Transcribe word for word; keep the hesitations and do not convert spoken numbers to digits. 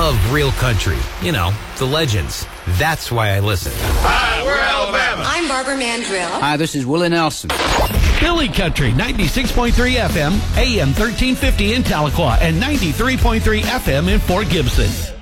love real country. You know, the legends. That's why I listen. Hi, we're Alabama. I'm Barbara Mandrill. Hi, this is Willie Nelson. Philly Country, ninety-six point three F M, A M thirteen fifty in Tahlequah, and ninety-three point three F M in Fort Gibson.